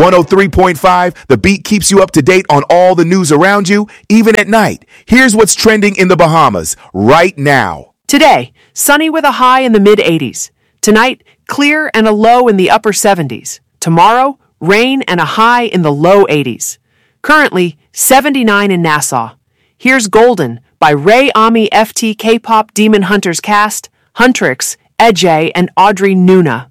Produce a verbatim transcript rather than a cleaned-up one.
one oh three point five, The Beat keeps you up to date on all the news around you, even at night. Here's what's trending in the Bahamas right now. Today, sunny with a high in the mid eighties. Tonight, clear and a low in the upper seventies. Tomorrow, rain and a high in the low eighties. Currently, seventy-nine in Nassau. Here's Golden by Ray Ami F T K-pop Demon Hunters cast, Huntrix, Ejay, and Audrey Nuna.